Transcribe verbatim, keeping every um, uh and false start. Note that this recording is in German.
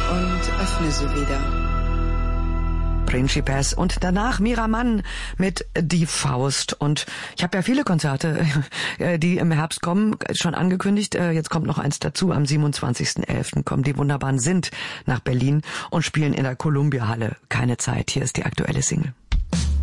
und öffne sie wieder. Principes und danach Mira Mann mit Die Faust. Und ich habe ja viele Konzerte, die im Herbst kommen, schon angekündigt. Jetzt kommt noch eins dazu. Am siebenundzwanzigsten elften kommen die wunderbaren Sint nach Berlin und spielen in der Columbia Halle. Keine Zeit. Hier ist die aktuelle Single.